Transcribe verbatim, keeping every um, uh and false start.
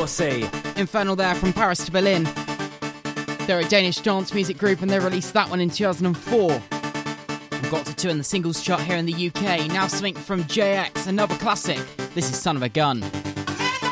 Dorsey. Infernal there, from Paris to Berlin. They're a Danish dance music group and they released that one in two thousand four. And got to two in the singles chart here in the U K. Now something from J X, another classic. This is Son of a Gun.